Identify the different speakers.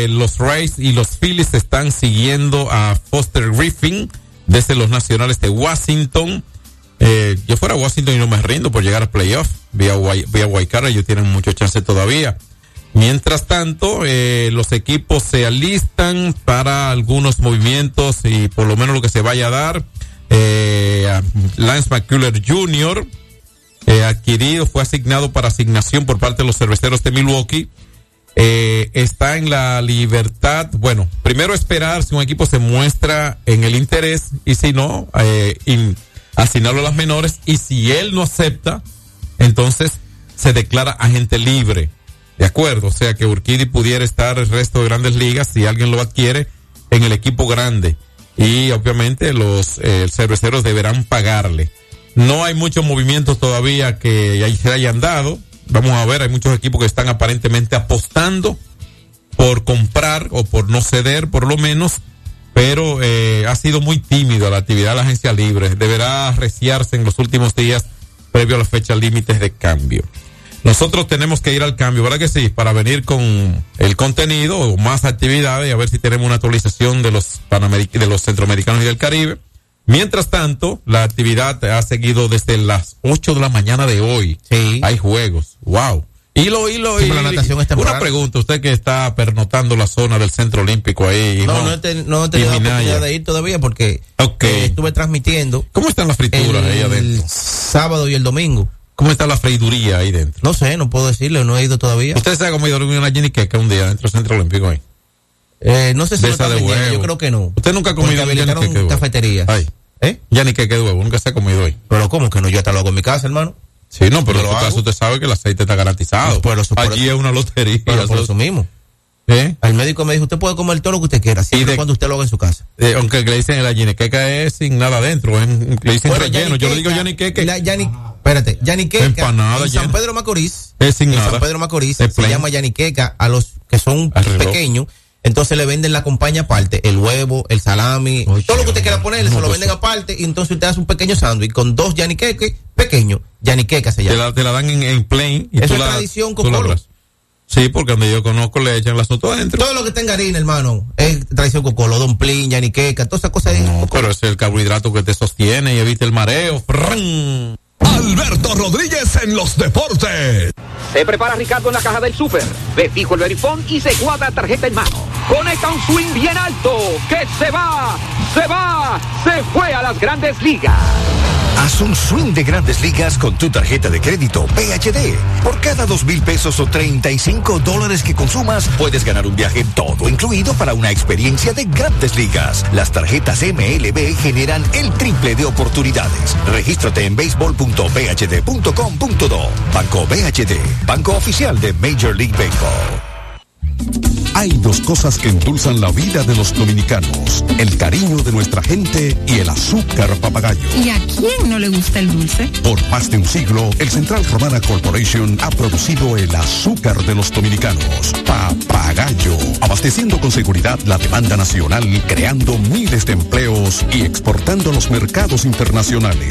Speaker 1: los Rays y los Phillies están siguiendo a Foster Griffin desde los Nacionales de Washington. Yo fuera a Washington y no me rindo por llegar a playoff. Vía Wildcard, ellos tienen mucho chance todavía. Mientras tanto, los equipos se alistan para algunos movimientos y por lo menos lo que se vaya a dar. Lance McCullers Jr., fue asignado para asignación por parte de los Cerveceros de Milwaukee. Está en la libertad. Bueno, primero esperar si un equipo se muestra en el interés y si no, asignarlo a las menores, y si él no acepta, entonces se declara agente libre. De acuerdo, o sea que Urquidy pudiera estar el resto de Grandes Ligas si alguien lo adquiere en el equipo grande. Y obviamente los cerveceros deberán pagarle. No hay muchos movimientos todavía que se hayan dado. Vamos a ver, hay muchos equipos que están aparentemente apostando por comprar o por no ceder por lo menos, pero ha sido muy tímido la actividad de la agencia libre. Deberá arreciarse en los últimos días previo a las fechas límites de cambio. Nosotros tenemos que ir al cambio, ¿verdad que sí? Para venir con el contenido o más actividades y a ver si tenemos una actualización de los centroamericanos y del Caribe. Mientras tanto, la actividad ha seguido desde las 8 de la mañana de hoy. Sí. Hay juegos. Wow.
Speaker 2: La natación es temprano.
Speaker 1: Una pregunta, usted que está pernotando la zona del Centro Olímpico ahí.
Speaker 2: No he tenido la oportunidad de ir todavía porque estuve transmitiendo.
Speaker 1: ¿Cómo están las frituras ahí adentro?
Speaker 2: El sábado y el domingo.
Speaker 1: ¿Cómo está la freiduría ahí dentro?
Speaker 2: No sé, no puedo decirle, no he ido todavía.
Speaker 1: ¿Usted se ha comido una yeniqueca un día dentro del Centro Olímpico ahí?
Speaker 2: No sé si
Speaker 1: de esa de huevo.
Speaker 2: Yo creo que no.
Speaker 1: ¿Usted nunca ha comido
Speaker 2: en cafeterías?
Speaker 1: Yeniqueca de huevo, nunca se ha comido hoy.
Speaker 2: Pero ¿cómo que no? Yo hasta lo hago en mi casa, hermano.
Speaker 1: Sí, no, pero en tu caso usted sabe que el aceite está garantizado. Allí es una lotería.
Speaker 2: Pero por eso mismo. Al médico me dijo, usted puede comer todo lo que usted quiera, siempre cuando usted lo haga en su casa.
Speaker 1: Aunque le dicen la yeniqueca es sin nada adentro, le dicen relleno. Yo le digo yeniqueca.
Speaker 2: Espérate, yaniqueca
Speaker 1: empanada
Speaker 2: en San Pedro Macorís.
Speaker 1: Es sin nada.
Speaker 2: San Pedro Macorís se llama yaniqueca a los que son pequeños. Entonces le venden la compañía aparte, el huevo, el salami, todo lo que usted quiera ponerle, se lo venden aparte, y entonces usted hace un pequeño sándwich con 2 yaniqueques pequeños. Yaniqueca se llama.
Speaker 1: Te la dan en plain. Y
Speaker 2: eso es tradición cocolo.
Speaker 1: Sí, porque donde yo conozco le echan el asunto adentro.
Speaker 2: Todo lo que tenga harina, hermano, es tradición cocolo, don plin, yaniqueca, todas esas cosas.
Speaker 1: No, pero es el carbohidrato que te sostiene y evita el mareo. ¡Frrrn!
Speaker 3: Alberto Rodríguez en los deportes.
Speaker 4: Se prepara Ricardo en la caja del súper. Ve fijo el verifón y se guarda tarjeta en mano. Conecta un swing bien alto. Que se fue a las Grandes Ligas.
Speaker 3: Haz un swing de Grandes Ligas con tu tarjeta de crédito PHD. Por cada $2,000 o $35 que consumas, puedes ganar un viaje todo incluido para una experiencia de Grandes Ligas. Las tarjetas MLB generan el triple de oportunidades. Regístrate en baseball.bhd.com.do. Banco BHD, banco oficial de Major League Baseball.
Speaker 5: Hay 2 cosas que endulzan la vida de los dominicanos: el cariño de nuestra gente y el azúcar papagayo.
Speaker 6: ¿Y a quién no le gusta el dulce?
Speaker 5: Por más de un siglo, el Central Romana Corporation ha producido el azúcar de los dominicanos, Papagayo, abasteciendo con seguridad la demanda nacional, creando miles de empleos y exportando a los mercados internacionales.